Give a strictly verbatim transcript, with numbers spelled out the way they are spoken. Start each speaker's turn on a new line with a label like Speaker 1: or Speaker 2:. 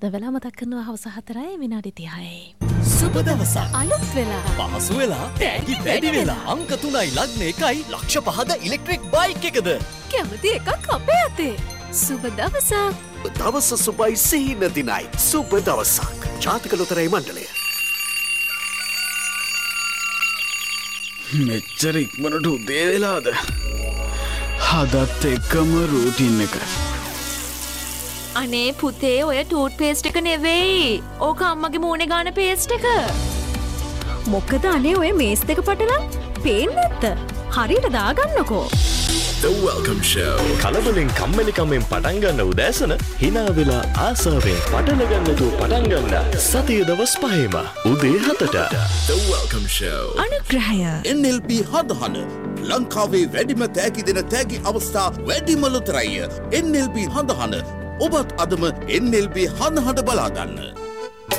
Speaker 1: රත්න වෙලා මතක් කරනවා හවස හතරයි විනාඩි තිහයි.
Speaker 2: සුබ දවසක්.
Speaker 1: අලුත් වෙලා.
Speaker 2: පහසු වෙලා. තෑගි වැඩි වෙලා. අංක තුනයි ලග්න එකයි ලක්ෂ පහද ඉලෙක්ට්‍රික් බයික් එකද.
Speaker 1: කැමති එකක් අපේ අතේ. සුබ දවසක්.
Speaker 3: දවස සුබයි සිහින දිනයි. සුබ දවසක්. ජාතික ලොතරැයි මණ්ඩලය.
Speaker 4: මෙච්චර ඉක්මනට උදේ වෙලාද? හදත් එක්කම රූටින් එක.
Speaker 5: අනේ පුතේ ඔය ටූත් පේස්ට් එක නෙවෙයි. ඕක අම්මගේ මූණේ ගාන පේස්ට් එක.
Speaker 1: මොකද අනේ ඔය මේස් දෙක පටලන් පේන්නේ නැත්ද? හරියට දාගන්නකෝ.
Speaker 3: The Welcome Show.
Speaker 6: කලබලෙන් කම්මැලිකමෙන් පටන් ගන්න උදෑසන hina වෙලා ආසාවෙන් පටල ගන්නතු පටන් ගන්න සතිය දවස් පහේම උදේ හතට
Speaker 3: The Welcome Show.
Speaker 1: අනුග්‍රහය.
Speaker 7: N L P හදහන ලංකාවේ වැඩිම තෑගි දෙන තෑගි අවස්ථා වැඩිම ලොතරැය N L P හදහන. ඔබත් අදම N L P හදහන බලා ගන්න.